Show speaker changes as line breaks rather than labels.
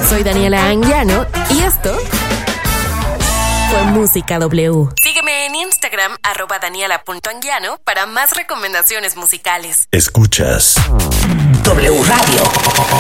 Soy Daniela Anguiano y esto fue Música W. Sígueme en Instagram, @daniela.anguiano, para más recomendaciones musicales.
Escuchas W Radio.